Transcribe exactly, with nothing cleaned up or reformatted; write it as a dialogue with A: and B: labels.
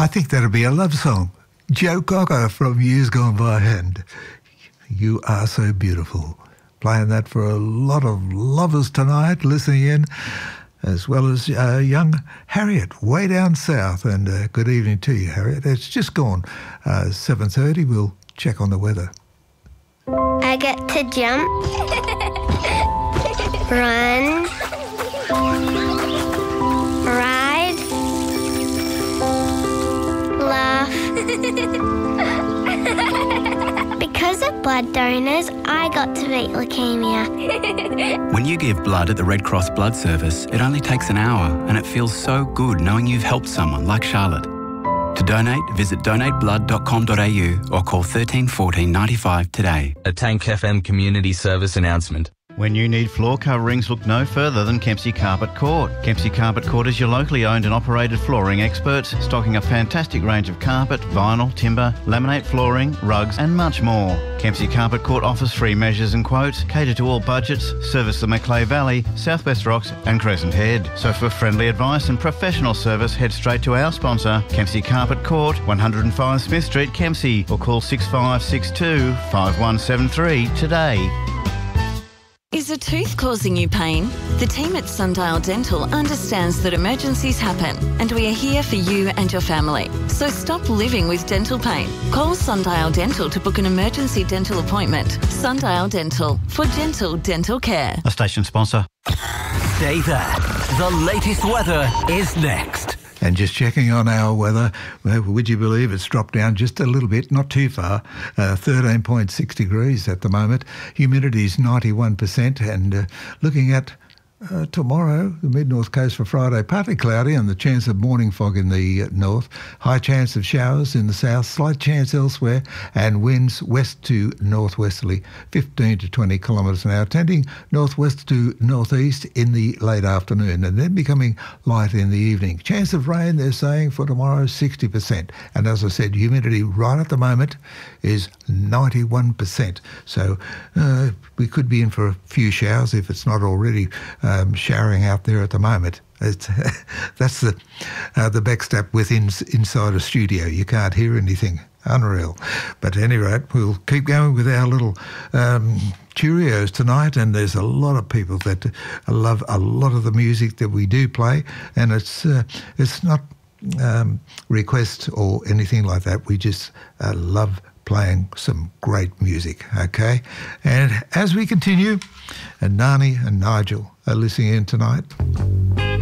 A: I think that'll be a love song. Joe Cocker from Years Gone By, and You Are So Beautiful. Playing that for a lot of lovers tonight, listening in, as well as uh, young Harriet, way down south. And uh, good evening to you, Harriet. It's just gone uh, seven thirty. We'll check on the weather.
B: I get to jump, run, ride, laugh. Because of blood donors, I got to beat leukemia.
C: When you give blood at the Red Cross Blood Service, it only takes an hour, and it feels so good knowing you've helped someone like Charlotte. To donate, visit donate blood dot com dot a u or call thirteen fourteen ninety-five today.
D: A Tank F M community service announcement.
E: When you need floor coverings, look no further than Kempsey Carpet Court. Kempsey Carpet Court is your locally owned and operated flooring experts, stocking a fantastic range of carpet, vinyl, timber, laminate flooring, rugs and much more. Kempsey Carpet Court offers free measures and quotes, cater to all budgets, service the Macleay Valley, Southwest Rocks and Crescent Head. So for friendly advice and professional service, head straight to our sponsor, Kempsey Carpet Court, one oh five Smith Street, Kempsey, or call six five six two, five one seven three today.
F: Is a tooth causing you pain? The team at Sundial Dental understands that emergencies happen, and we are here for you and your family. So stop living with dental pain. Call Sundial Dental to book an emergency dental appointment. Sundial Dental, for gentle dental care.
E: A station sponsor.
G: Stay there. The latest weather is next.
A: And just checking on our weather, well, would you believe it's dropped down just a little bit, not too far, uh, thirteen point six degrees at the moment. Humidity is ninety-one percent, and uh, looking at Uh, tomorrow, the mid-north coast for Friday, partly cloudy and the chance of morning fog in the uh, north, high chance of showers in the south, slight chance elsewhere, and winds west to northwesterly, fifteen to twenty kilometres an hour, tending northwest to northeast in the late afternoon, and then becoming light in the evening. Chance of rain, they're saying, for tomorrow, sixty percent. And as I said, humidity right at the moment is ninety-one percent. So uh, we could be in for a few showers if it's not already Um, showering out there at the moment. It's, that's the uh, the backstep within inside a studio. You can't hear anything. Unreal. But at any rate, we'll keep going with our little um, Cheerios tonight, and there's a lot of people that love a lot of the music that we do play, and it's uh, it's not um, requests or anything like that. We just uh, love playing some great music, okay? And as we continue, and Nani and Nigel are listening in tonight.